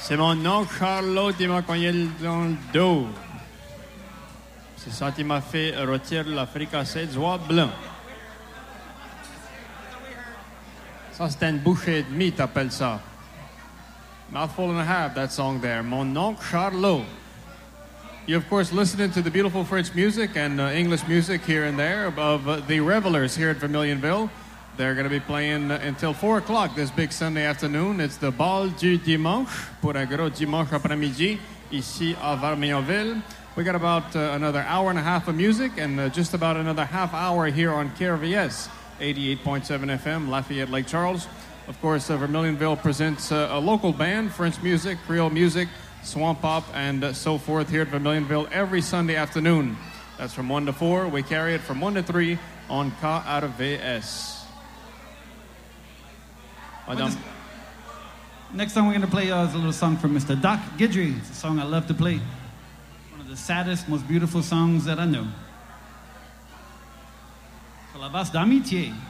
C'est mon oncle Charlot qui m'a cogné dans le dos. C'est ça qui m'a fait rôtir la fricassée d'oie blanc. Ça, c'est une bouchée et demie, t'appelles ça. Mouthful and a half, that song there. Mon oncle Charlot. You, of course, listening to the beautiful French music and English music here and there of the Revelers here at Vermilionville. They're going to be playing until 4 o'clock this big Sunday afternoon. It's the Bal du Dimanche, pour un gros dimanche après-midi, ici à Vermilionville. We got about another hour and a half of music and just about another half hour here on KRVS, 88.7 FM, Lafayette, Lake Charles. Of course, Vermilionville presents a local band, French music, Creole music, swamp pop, and so forth here at Vermilionville every Sunday afternoon. That's from 1 to 4. We carry it from 1 to 3 on KRVS. Next song we're going to play is a little song from Mr. Doc Guidry. It's a song I love to play. One of the saddest, most beautiful songs that I know. Calabasse d'amitié.